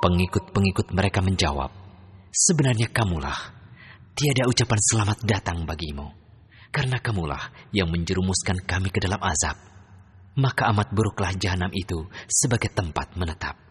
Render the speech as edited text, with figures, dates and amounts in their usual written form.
Pengikut-pengikut mereka menjawab, "Sebenarnya kamulah, tiada ucapan selamat datang bagimu, karena kamulah yang menjerumuskan kami ke dalam azab. Maka amat buruklah jahanam itu sebagai tempat menetap."